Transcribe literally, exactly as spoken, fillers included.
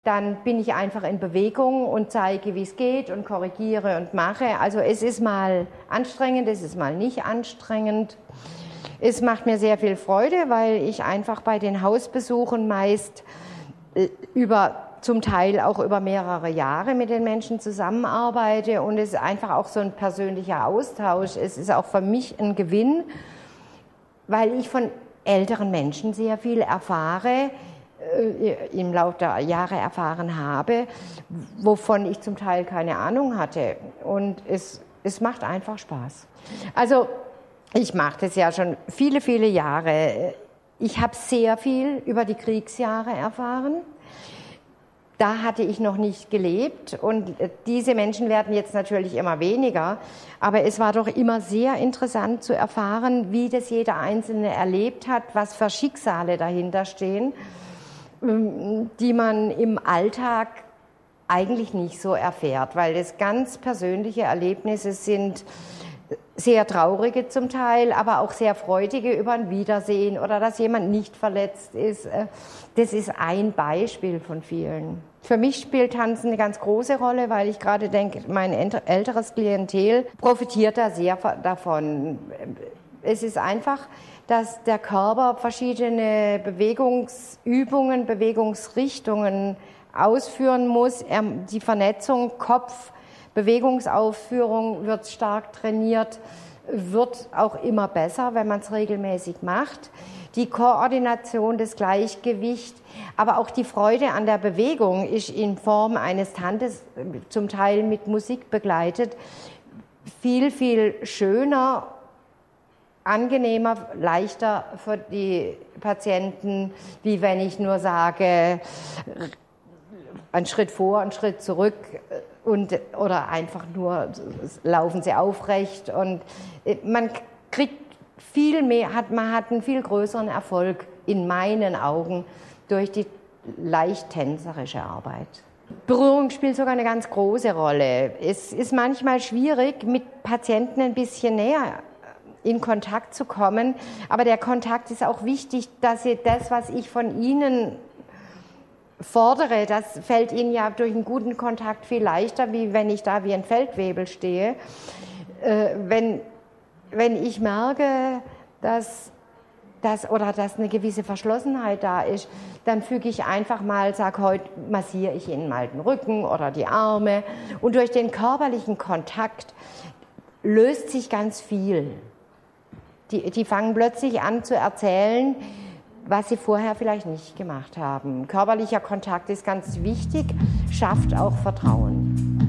Dann bin ich einfach in Bewegung und zeige, wie es geht und korrigiere und mache. Also es ist mal anstrengend, es ist mal nicht anstrengend. Es macht mir sehr viel Freude, weil ich einfach bei den Hausbesuchen meist über, zum Teil auch über mehrere Jahre mit den Menschen zusammenarbeite und es ist einfach auch so ein persönlicher Austausch. Es ist auch für mich ein Gewinn, weil ich von älteren Menschen sehr viel erfahre, im Laufe der Jahre erfahren habe, wovon ich zum Teil keine Ahnung hatte. Und es, es macht einfach Spaß. Also ich mache das ja schon viele, viele Jahre. Ich habe sehr viel über die Kriegsjahre erfahren. Da hatte ich noch nicht gelebt und diese Menschen werden jetzt natürlich immer weniger. Aber es war doch immer sehr interessant zu erfahren, wie das jeder Einzelne erlebt hat, was für Schicksale dahinter stehen, die man im Alltag eigentlich nicht so erfährt, weil es ganz persönliche Erlebnisse sind, sehr traurige zum Teil, aber auch sehr freudige über ein Wiedersehen oder dass jemand nicht verletzt ist. Das ist ein Beispiel von vielen. Für mich spielt Tanzen eine ganz große Rolle, weil ich gerade denke, mein älteres Klientel profitiert da sehr davon. Es ist einfach, dass der Körper verschiedene Bewegungsübungen, Bewegungsrichtungen ausführen muss. Die Vernetzung Kopf, Bewegungsausführung wird stark trainiert, wird auch immer besser, wenn man es regelmäßig macht. Die Koordination, das Gleichgewicht, aber auch die Freude an der Bewegung ist in Form eines Tanzes, zum Teil mit Musik begleitet, viel, viel schöner, angenehmer, leichter für die Patienten, wie wenn ich nur sage, einen Schritt vor, einen Schritt zurück und, oder einfach nur laufen Sie aufrecht. Und man kriegt viel mehr, hat, man hat einen viel größeren Erfolg in meinen Augen durch die leicht tänzerische Arbeit. Berührung spielt sogar eine ganz große Rolle. Es ist manchmal schwierig, mit Patienten ein bisschen näher in Kontakt zu kommen. Aber der Kontakt ist auch wichtig, dass Sie das, was ich von Ihnen fordere, das fällt Ihnen ja durch einen guten Kontakt viel leichter, wie wenn ich da wie ein Feldwebel stehe. Äh, wenn, wenn ich merke, dass, dass, oder dass eine gewisse Verschlossenheit da ist, dann füge ich einfach mal, sage, heute massiere ich Ihnen mal den Rücken oder die Arme. Und durch den körperlichen Kontakt löst sich ganz viel. Die, die fangen plötzlich an zu erzählen, was sie vorher vielleicht nicht gemacht haben. Körperlicher Kontakt ist ganz wichtig, schafft auch Vertrauen.